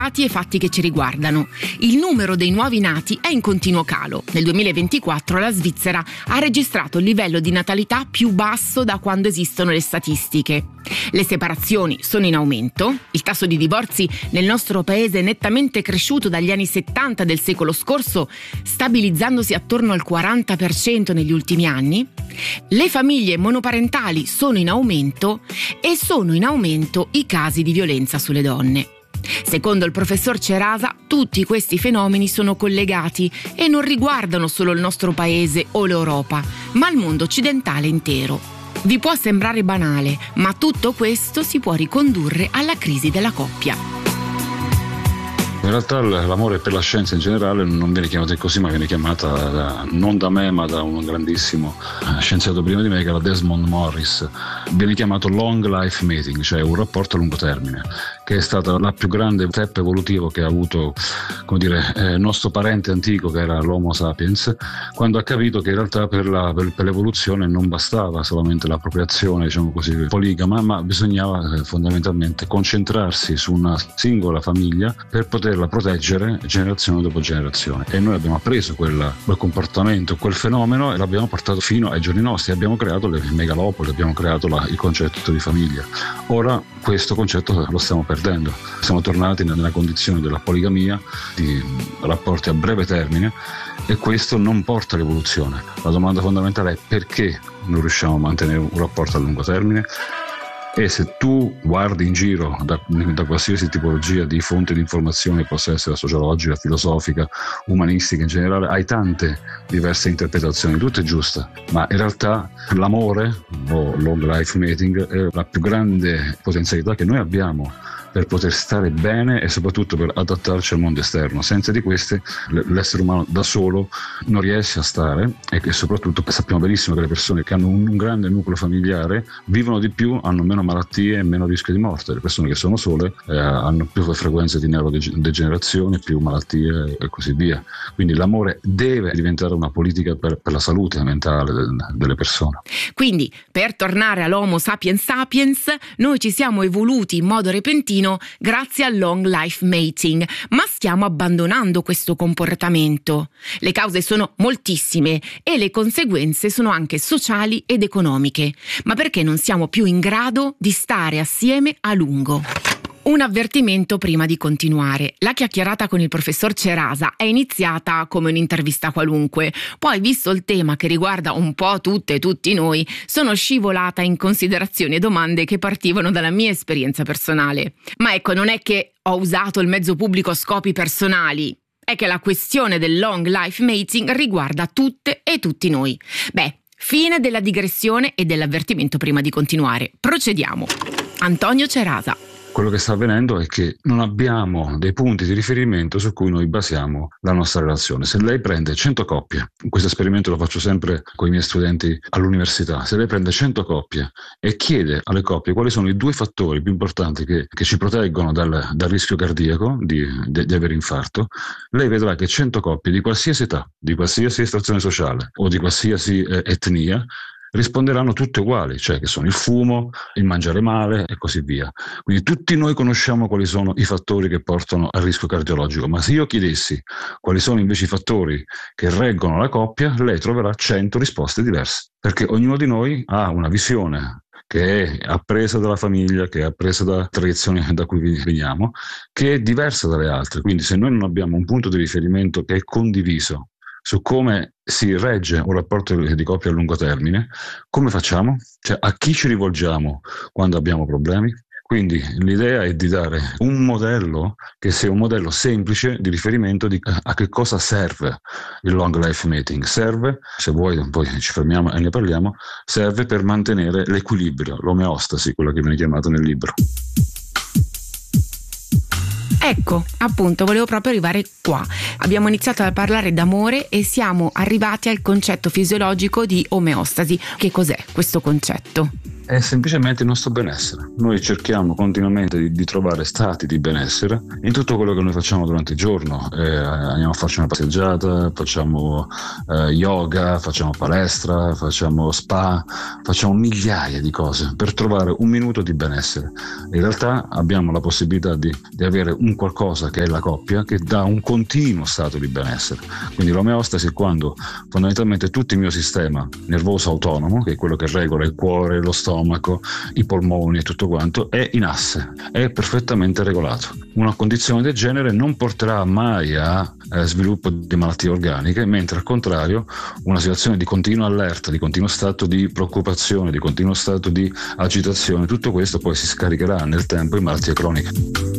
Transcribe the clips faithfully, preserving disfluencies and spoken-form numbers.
e fatti che ci riguardano. Il numero dei nuovi nati è in continuo calo. Nel duemilaventiquattro la Svizzera ha registrato il livello di natalità più basso da quando esistono le statistiche. Le separazioni sono in aumento, il tasso di divorzi nel nostro paese è nettamente cresciuto dagli anni settanta del secolo scorso, stabilizzandosi attorno al quaranta per cento negli ultimi anni. Le famiglie monoparentali sono in aumento e sono in aumento i casi di violenza sulle donne. Secondo il professor Cerasa, tutti questi fenomeni sono collegati e non riguardano solo il nostro paese o l'Europa, ma il mondo occidentale intero. Vi può sembrare banale, ma tutto questo si può ricondurre alla crisi della coppia. In realtà l'amore per la scienza in generale non viene chiamata così, ma viene chiamata da, non da me, ma da un grandissimo scienziato prima di me, che era Desmond Morris. Viene chiamato long life mating, cioè un rapporto a lungo termine, che è stata la più grande step evolutivo che ha avuto, come dire, eh, nostro parente antico, che era l'Homo sapiens, quando ha capito che in realtà per, la, per, per l'evoluzione non bastava solamente la procreazione, diciamo così, poligama, ma bisognava eh, fondamentalmente concentrarsi su una singola famiglia per poterla proteggere generazione dopo generazione. E noi abbiamo appreso quel, quel comportamento, quel fenomeno, e l'abbiamo portato fino ai giorni nostri. Abbiamo creato le megalopoli, abbiamo creato la, il concetto di famiglia. Ora questo concetto lo stiamo perdendo. Siamo tornati nella condizione della poligamia, di rapporti a breve termine, e questo non porta all'evoluzione. La domanda fondamentale è: perché non riusciamo a mantenere un rapporto a lungo termine? E se tu guardi in giro da, da qualsiasi tipologia di fonte di informazione, possa essere sociologica, filosofica, umanistica in generale, hai tante diverse interpretazioni, tutte giuste, ma in realtà l'amore o long life mating è la più grande potenzialità che noi abbiamo per poter stare bene e soprattutto per adattarci al mondo esterno. Senza di queste l'essere umano da solo non riesce a stare, e che soprattutto sappiamo benissimo che le persone che hanno un grande nucleo familiare vivono di più, hanno meno malattie e meno rischio di morte. Le persone che sono sole eh, hanno più frequenze di neurodegenerazione, più malattie e così via. Quindi l'amore deve diventare una politica per, per la salute mentale de, delle persone. Quindi, per tornare all'Homo sapiens sapiens, noi ci siamo evoluti in modo repentino grazie al long life mating, ma stiamo abbandonando questo comportamento. Le cause sono moltissime e le conseguenze sono anche sociali ed economiche, ma perché non siamo più in grado di stare assieme a lungo. Un avvertimento prima di continuare. La chiacchierata con il professor Cerasa è iniziata come un'intervista qualunque, poi, visto il tema che riguarda un po' tutte e tutti noi, sono scivolata in considerazioni e domande che partivano dalla mia esperienza personale. Ma ecco, non è che ho usato il mezzo pubblico a scopi personali, è che la questione del long life mating riguarda tutte e tutti noi. Beh, fine della digressione e dell'avvertimento prima di continuare. Procediamo. Antonio Cerasa. Quello che sta avvenendo è che non abbiamo dei punti di riferimento su cui noi basiamo la nostra relazione. Se lei prende cento coppie, questo esperimento lo faccio sempre con i miei studenti all'università, se lei prende cento coppie e chiede alle coppie quali sono i due fattori più importanti che, che ci proteggono dal, dal rischio cardiaco, di, di, di avere infarto, lei vedrà che cento coppie di qualsiasi età, di qualsiasi estrazione sociale o di qualsiasi eh, etnia risponderanno tutte uguali, cioè che sono il fumo, il mangiare male e così via. Quindi tutti noi conosciamo quali sono i fattori che portano al rischio cardiologico, ma se io chiedessi quali sono invece i fattori che reggono la coppia, lei troverà cento risposte diverse, perché ognuno di noi ha una visione che è appresa dalla famiglia, che è appresa da tradizioni da cui veniamo, che è diversa dalle altre. Quindi se noi non abbiamo un punto di riferimento che è condiviso su come si regge un rapporto di coppia a lungo termine, come facciamo? Cioè, a chi ci rivolgiamo quando abbiamo problemi? Quindi l'idea è di dare un modello che sia un modello semplice di riferimento di a che cosa serve il long life mating. Serve, se vuoi poi ci fermiamo e ne parliamo, serve per mantenere l'equilibrio, l'omeostasi, quella che viene chiamata nel libro. Ecco, appunto, volevo proprio arrivare qua. Abbiamo iniziato a parlare d'amore e siamo arrivati al concetto fisiologico di omeostasi. Che cos'è questo concetto? è semplicemente il nostro benessere. Noi cerchiamo continuamente di, di trovare stati di benessere in tutto quello che noi facciamo durante il giorno. Eh, andiamo a farci una passeggiata, facciamo eh, yoga, facciamo palestra, facciamo spa, facciamo migliaia di cose per trovare un minuto di benessere. In realtà abbiamo la possibilità di, di avere un qualcosa che è la coppia, che dà un continuo stato di benessere. Quindi l'omeostasi è quando fondamentalmente tutto il mio sistema nervoso autonomo, che è quello che regola il cuore, lo stomaco, i polmoni e tutto quanto, è in asse, è perfettamente regolato. Una condizione del genere non porterà mai a eh, sviluppo di malattie organiche, mentre al contrario una situazione di continua allerta, di continuo stato di preoccupazione, di continuo stato di agitazione, tutto questo poi si scaricherà nel tempo in malattie croniche.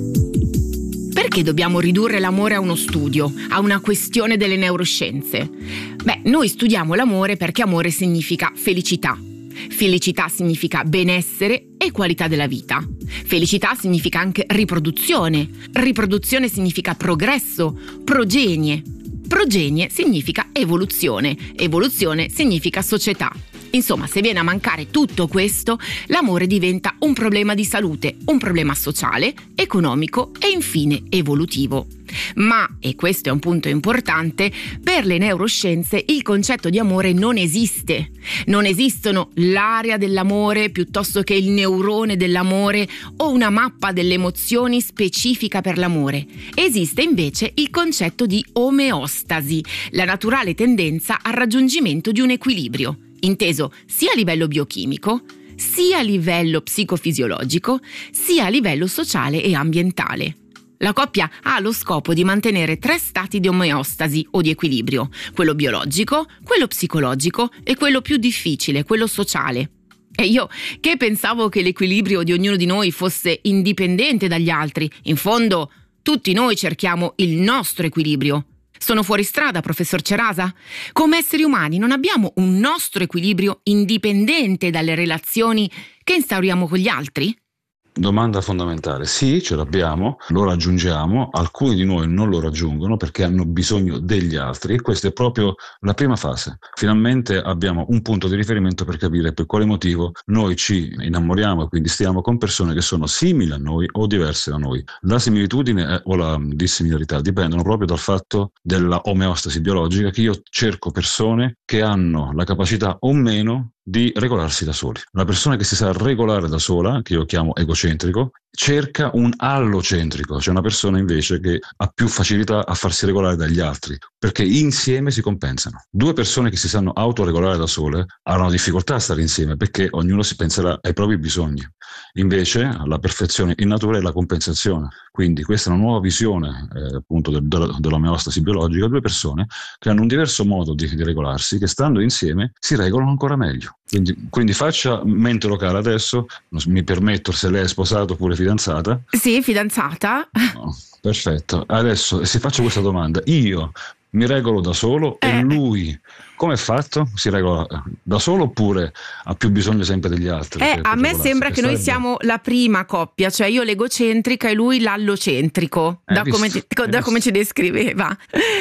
Perché dobbiamo ridurre l'amore a uno studio, a una questione delle neuroscienze? Beh, noi studiamo l'amore perché amore significa felicità. Felicità significa benessere e qualità della vita. Felicità significa anche riproduzione. Riproduzione significa progresso, progenie. Progenie significa evoluzione. Evoluzione significa società. Insomma, se viene a mancare tutto questo, l'amore diventa un problema di salute, un problema sociale, economico e infine evolutivo. Ma, e questo è un punto importante, per le neuroscienze il concetto di amore non esiste. Non esistono l'area dell'amore piuttosto che il neurone dell'amore o una mappa delle emozioni specifica per l'amore. Esiste invece il concetto di omeostasi, la naturale tendenza al raggiungimento di un equilibrio, inteso sia a livello biochimico, sia a livello psicofisiologico, sia a livello sociale e ambientale. La coppia ha lo scopo di mantenere tre stati di omeostasi o di equilibrio: quello biologico, quello psicologico e quello più difficile, quello sociale. E io che pensavo che l'equilibrio di ognuno di noi fosse indipendente dagli altri. In fondo, tutti noi cerchiamo il nostro equilibrio. Sono fuori strada, professor Cerasa? Come esseri umani non abbiamo un nostro equilibrio indipendente dalle relazioni che instauriamo con gli altri? Domanda fondamentale. Sì, ce l'abbiamo, lo raggiungiamo, alcuni di noi non lo raggiungono perché hanno bisogno degli altri e questa è proprio la prima fase. Finalmente abbiamo un punto di riferimento per capire per quale motivo noi ci innamoriamo e quindi stiamo con persone che sono simili a noi o diverse da noi. La similitudine o la dissimilarità dipendono proprio dal fatto della omeostasi biologica, che io cerco persone che hanno la capacità o meno di regolarsi da soli. La persona che si sa regolare da sola, che io chiamo egocentrico, cerca un allocentrico, cioè una persona invece che ha più facilità a farsi regolare dagli altri, perché insieme si compensano. Due persone che si sanno autoregolare da sole hanno difficoltà a stare insieme perché ognuno si penserà ai propri bisogni. Invece la perfezione in natura è la compensazione. Quindi questa è una nuova visione eh, appunto del, della, dell'omeostasi biologica, due persone che hanno un diverso modo di, di regolarsi, che stando insieme si regolano ancora meglio. Quindi, quindi faccia mente locale adesso, mi permetto, se lei è sposato oppure fidanzata. Sì, fidanzata. No, perfetto, adesso si faccia questa domanda: io mi regolo da solo eh. e lui come è fatto? Si regola da solo oppure ha più bisogno sempre degli altri? Eh, a me sembra che, che noi siamo la prima coppia, cioè io l'egocentrica e lui l'allocentrico, eh, da, come, da come ci descriveva.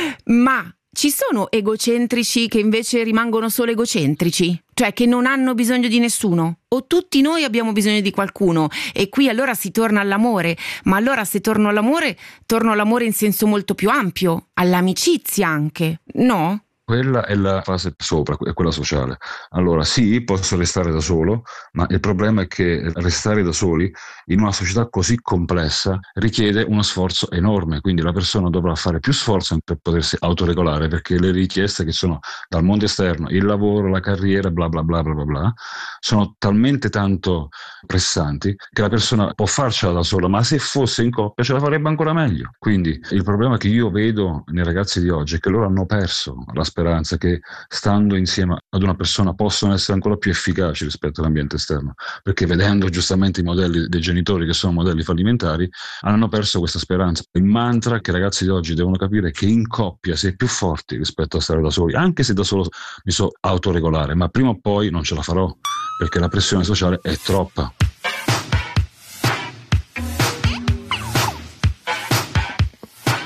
Ma ci sono egocentrici che invece rimangono solo egocentrici? Cioè che non hanno bisogno di nessuno? O tutti noi abbiamo bisogno di qualcuno? E qui allora si torna all'amore. Ma allora se torno all'amore, torno all'amore in senso molto più ampio, all'amicizia anche, no? Quella è la fase sopra, è quella sociale. Allora sì, posso restare da solo, ma il problema è che restare da soli in una società così complessa richiede uno sforzo enorme, quindi la persona dovrà fare più sforzo per potersi autoregolare, perché le richieste che sono dal mondo esterno, il lavoro, la carriera, bla bla bla bla bla bla, sono talmente tanto pressanti che la persona può farcela da sola, ma se fosse in coppia ce la farebbe ancora meglio. Quindi il problema che io vedo nei ragazzi di oggi è che loro hanno perso la speranza che stando insieme ad una persona possono essere ancora più efficaci rispetto all'ambiente esterno, perché vedendo giustamente i modelli dei genitori che sono modelli fallimentari hanno perso questa speranza. Il mantra che i ragazzi di oggi devono capire è che in coppia si è più forti rispetto a stare da soli, anche se da solo mi so autoregolare, ma prima o poi non ce la farò perché la pressione sociale è troppa.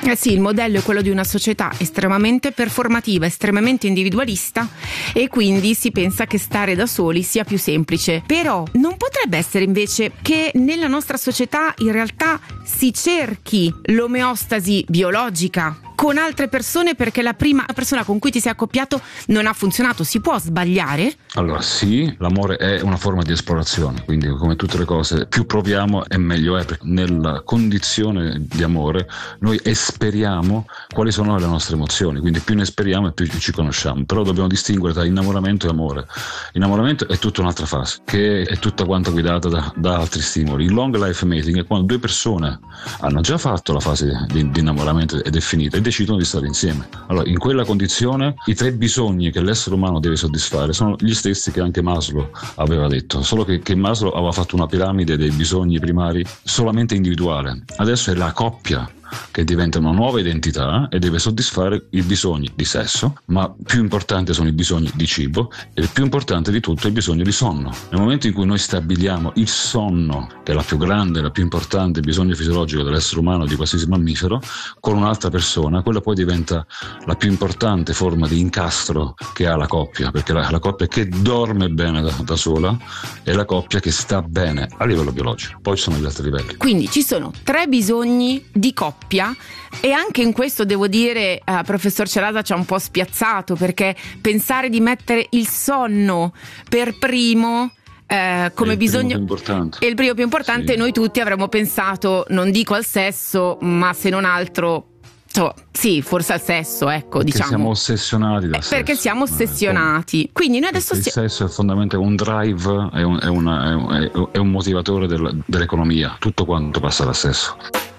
Eh sì, il modello è quello di una società estremamente performativa, estremamente individualista, e quindi si pensa che stare da soli sia più semplice. Però non potrebbe essere invece che nella nostra società in realtà si cerchi l'omeostasi biologica con altre persone, perché la prima persona con cui ti sei accoppiato non ha funzionato? Si può sbagliare? Allora sì, l'amore è una forma di esplorazione, quindi come tutte le cose più proviamo e meglio è, perché nella condizione di amore noi esperiamo quali sono le nostre emozioni, quindi più ne esperiamo e più ci conosciamo. Però dobbiamo distinguere tra innamoramento e amore. Innamoramento è tutta un'altra fase, che è tutta quanta guidata da, da altri stimoli. Il long life mating è quando due persone hanno già fatto la fase di, di innamoramento ed è finita, decidono di stare insieme. Allora, in quella condizione i tre bisogni che l'essere umano deve soddisfare sono gli stessi che anche Maslow aveva detto, solo che, che Maslow aveva fatto una piramide dei bisogni primari solamente individuale. Adesso è la coppia che diventa una nuova identità e deve soddisfare i bisogni di sesso, ma più importante sono i bisogni di cibo, e il più importante di tutto è il bisogno di sonno. Nel momento in cui noi stabiliamo il sonno, che è la più grande, la più importante bisogno fisiologico dell'essere umano, di qualsiasi mammifero, con un'altra persona, quella poi diventa la più importante forma di incastro che ha la coppia, perché la, la coppia che dorme bene da, da sola è la coppia che sta bene a livello biologico. Poi ci sono gli altri livelli. Quindi ci sono tre bisogni di coppia. E anche in questo devo dire, uh, professor Cerasa ci ha un po' spiazzato, perché pensare di mettere il sonno per primo eh, come è bisogno è il primo più importante, sì. Noi tutti avremmo pensato, non dico al sesso, ma se non altro, cioè, sì, forse al sesso, ecco, perché diciamo. Siamo ossessionati dal eh, sesso. Perché siamo ossessionati. Eh, Quindi noi adesso il si... sesso è fondamentalmente un drive, è un, è una, è un, è un motivatore del, dell'economia, tutto quanto passa dal sesso.